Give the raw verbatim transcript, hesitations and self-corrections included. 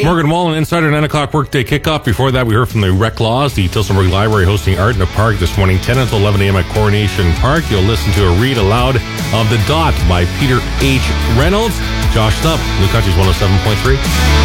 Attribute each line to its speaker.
Speaker 1: Morgan Wallen, Insider, nine o'clock workday kickoff. Before that, we heard from the Rec Laws, the Tillsonburg Library hosting Art in the Park this morning, ten until eleven a.m. at Coronation Park. You'll listen to a read aloud of The Dot by Peter H. Reynolds. Josh Stubb, New Country's one oh seven point three.